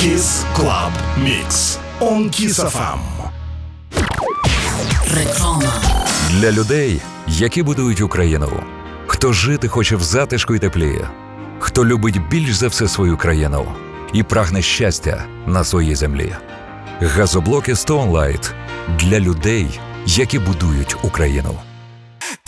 Kiss Club Mix on Kiss FM. Реклама. Для людей, які будують Україну. Хто жити хоче в затишку й теплі. Хто любить більш за все свою країну і прагне щастя на своїй землі. Газоблоки Stone Light для людей, які будують Україну.